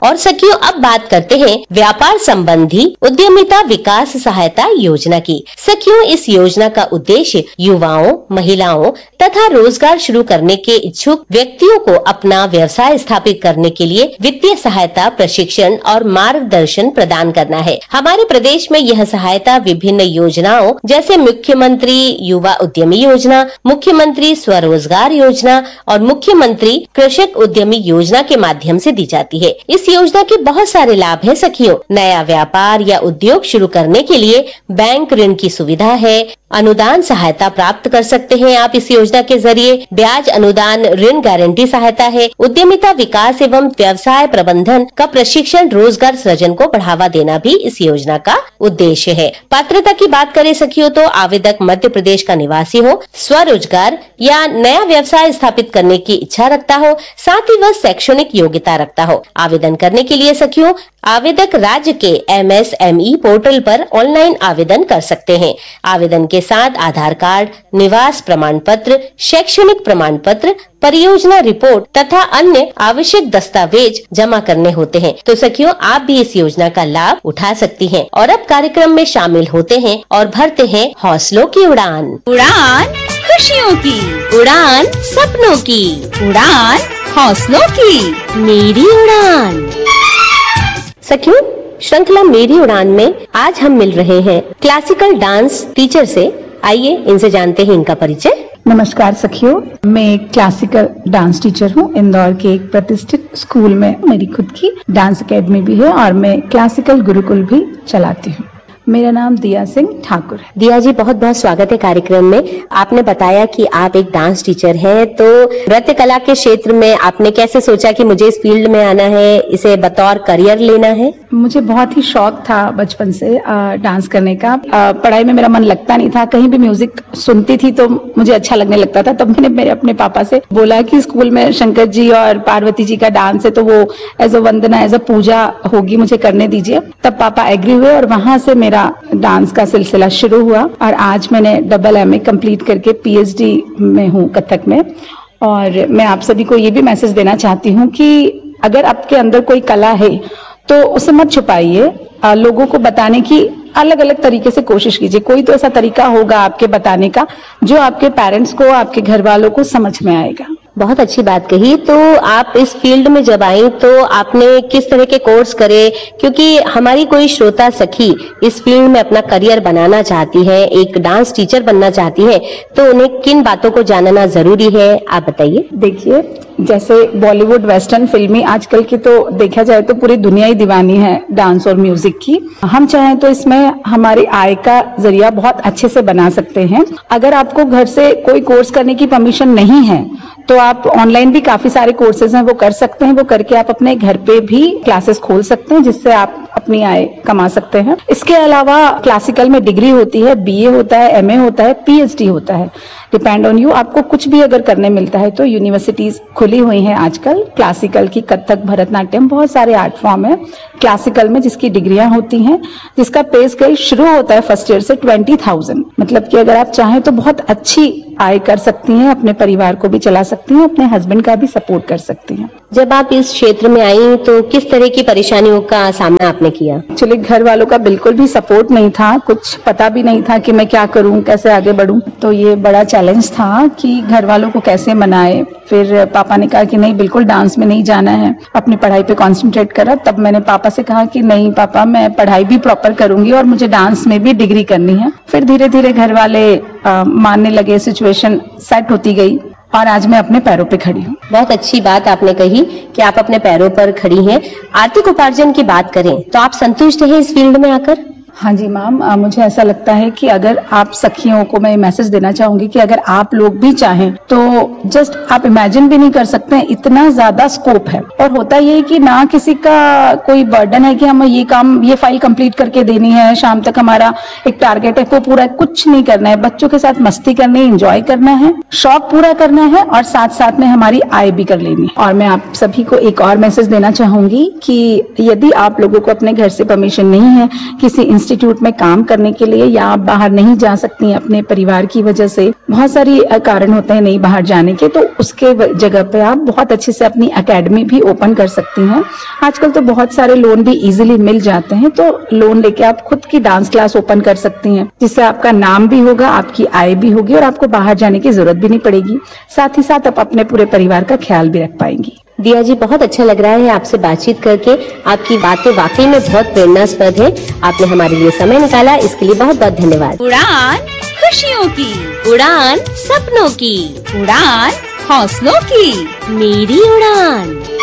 और सखियों, अब बात करते हैं व्यापार संबंधी उद्यमिता विकास सहायता योजना की। सखियों, इस योजना का उद्देश्य युवाओं, महिलाओं तथा रोजगार शुरू करने के इच्छुक व्यक्तियों को अपना व्यवसाय स्थापित करने के लिए वित्तीय सहायता, प्रशिक्षण और मार्गदर्शन प्रदान करना है। हमारे प्रदेश में यह सहायता विभिन्न योजनाओं जैसे मुख्यमंत्री युवा उद्यमी योजना, मुख्यमंत्री स्वरोजगार योजना और मुख्यमंत्री कृषक उद्यमी योजना के माध्यम से दी जाती है। इस योजना के बहुत सारे लाभ है सखियों। नया व्यापार या उद्योग शुरू करने के लिए बैंक ऋण की सुविधा है, अनुदान सहायता प्राप्त कर सकते हैं आप इस योजना के जरिए, ब्याज अनुदान, ऋण गारंटी सहायता है, उद्यमिता विकास एवं व्यवसाय प्रबंधन का प्रशिक्षण, रोजगार सृजन को बढ़ावा देना भी इस योजना का उद्देश्य है। पात्रता की बात करें सखियों तो आवेदक मध्य प्रदेश का निवासी हो, स्वरोजगार या नया व्यवसाय स्थापित करने की इच्छा रखता हो, साथ ही वह शैक्षणिक योग्यता रखता हो। आवेदन करने के लिए सखियों आवेदक राज्य के MSME पोर्टल पर ऑनलाइन आवेदन कर सकते हैं। आवेदन के साथ आधार कार्ड, निवास प्रमाण पत्र, शैक्षणिक प्रमाण पत्र, परियोजना रिपोर्ट तथा अन्य आवश्यक दस्तावेज जमा करने होते हैं। तो सखियों, आप भी इस योजना का लाभ उठा सकती हैं। और अब कार्यक्रम में शामिल होते हैं और भरते हैं हौसलों की उड़ान। उड़ान खुशियों की, उड़ान सपनों की, उड़ान हौसलों की, मेरी उड़ान। सखियों, श्रृंखला मेरी उड़ान में आज हम मिल रहे हैं क्लासिकल डांस टीचर से। आइए इनसे जानते हैं इनका परिचय। नमस्कार सखियों, मैं एक क्लासिकल डांस टीचर हूँ। इंदौर के एक प्रतिष्ठित स्कूल में मेरी खुद की डांस एकेडमी भी है और मैं क्लासिकल गुरुकुल भी चलाती हूँ। मेरा नाम दिया सिंह ठाकुर है। दिया जी, बहुत बहुत स्वागत है कार्यक्रम में। आपने बताया कि आप एक डांस टीचर हैं, तो नृत्य कला के क्षेत्र में आपने कैसे सोचा कि मुझे इस फील्ड में आना है, इसे बतौर करियर लेना है? मुझे बहुत ही शौक था बचपन से डांस करने का। पढ़ाई में मेरा मन लगता नहीं था, कहीं भी म्यूजिक सुनती थी तो मुझे अच्छा लगने लगता था। तब मैंने मेरे अपने पापा से बोला कि स्कूल में शंकर जी और पार्वती जी का डांस है तो वो as a Vandana, as a पूजा होगी, मुझे करने दीजिए। तब पापा एग्री हुए और वहां से मेरा डांस का सिलसिला शुरू हुआ और आज मैंने MA कंप्लीट करके PhD में हूँ कथक में। और मैं आप सभी को ये भी मैसेज देना चाहती हूँ कि अगर आपके अंदर कोई कला है तो उसे मत छुपाइए, लोगों को बताने की अलग अलग तरीके से कोशिश कीजिए। कोई तो ऐसा तरीका होगा आपके बताने का जो आपके पेरेंट्स को, आपके घर वालों को समझ में आएगा। बहुत अच्छी बात कही। तो आप इस फील्ड में जब आई तो आपने किस तरह के कोर्स करे? क्योंकि हमारी कोई श्रोता सखी इस फील्ड में अपना करियर बनाना चाहती है, एक डांस टीचर बनना चाहती है, तो उन्हें किन बातों को जानना जरूरी है, आप बताइए। देखिए, जैसे बॉलीवुड, वेस्टर्न फिल्में आजकल की तो देखा जाए तो पूरी दुनिया ही दीवानी है डांस और म्यूजिक की। हम चाहें तो इसमें हमारी आय का जरिया बहुत अच्छे से बना सकते हैं। अगर आपको घर से कोई कोर्स करने की परमिशन नहीं है तो आप ऑनलाइन भी काफी सारे कोर्सेज हैं वो कर सकते हैं। वो करके आप अपने घर पे भी क्लासेस खोल सकते हैं जिससे आप अपनी आय कमा सकते हैं। इसके अलावा क्लासिकल में डिग्री होती है, BA होता है, MA होता है, PhD होता है, डिपेंड ऑन यू। आपको कुछ भी अगर करने मिलता है तो यूनिवर्सिटीज खुली हुई हैं आजकल क्लासिकल की, कथक, भरतनाट्यम, बहुत सारे आर्ट फॉर्म है क्लासिकल में जिसकी डिग्रियां होती हैं, जिसका पे स्केल शुरू होता है फर्स्ट ईयर से 20,000। मतलब कि अगर आप चाहें तो बहुत अच्छी आय कर सकती हैं, अपने परिवार को भी चला सकती हैं, अपने हस्बैंड का भी सपोर्ट कर सकती हैं। जब आप इस क्षेत्र में आई तो किस तरह की परेशानियों का सामना आपने किया? एक्चुअली घर वालों का बिल्कुल भी सपोर्ट नहीं था, कुछ पता भी नहीं था कि मैं क्या करूं, कैसे आगे बढ़ूं। तो ये बड़ा चैलेंज था कि घर वालों को कैसे मनाए। फिर पापा ने कहा कि नहीं, बिल्कुल डांस में नहीं जाना है, अपनी पढ़ाई पे कंसंट्रेट करा। तब मैंने पापा से कहा कि नहीं पापा, मैं पढ़ाई भी प्रॉपर करूंगी और मुझे डांस में भी डिग्री करनी है। फिर धीरे धीरे घर वाले मानने लगे, सिचुएशन सेट होती गई और आज मैं अपने पैरों पे खड़ी हूँ। बहुत अच्छी बात आपने कही कि आप अपने पैरों पर खड़ी हैं। आर्थिक उपार्जन की बात करें तो आप संतुष्ट हैं इस फील्ड में आकर? हाँ जी मैम, मुझे ऐसा लगता है कि अगर आप सखियों को मैं मैसेज देना चाहूंगी कि अगर आप लोग भी चाहें तो जस्ट आप इमेजिन भी नहीं कर सकते हैं, इतना ज्यादा स्कोप है। और होता ये है कि ना किसी का कोई बर्डन है कि हमें ये काम, ये फाइल कंप्लीट करके देनी है, शाम तक हमारा एक टारगेट है, वो पूरा कुछ नहीं करना है। बच्चों के साथ मस्ती करनी, एंजॉय करना है, शौक पूरा करना है और साथ साथ में हमारी आय भी कर लेनी है। और मैं आप सभी को एक और मैसेज देना चाहूंगी कि यदि आप लोगों को अपने घर से परमिशन नहीं है किसी इंस्टीट्यूट में काम करने के लिए, या आप बाहर नहीं जा सकती हैं अपने परिवार की वजह से, बहुत सारी कारण होते हैं नहीं बाहर जाने के, तो उसके जगह पे आप बहुत अच्छे से अपनी एकेडमी भी ओपन कर सकती हैं। आजकल तो बहुत सारे लोन भी इजीली मिल जाते हैं, तो लोन लेके आप खुद की डांस क्लास ओपन कर सकती हैं, जिससे आपका नाम भी होगा, आपकी आय भी होगी और आपको बाहर जाने की जरूरत भी नहीं पड़ेगी। साथ ही साथ आप अपने पूरे परिवार का ख्याल भी रख पाएंगी। दिया जी, बहुत अच्छा लग रहा है आपसे बातचीत करके। आपकी बातें वाकई में बहुत प्रेरणास्पद है। आपने हमारे लिए समय निकाला, इसके लिए बहुत बहुत धन्यवाद। उड़ान खुशियों की, उड़ान सपनों की, उड़ान हौसलों की, मेरी उड़ान।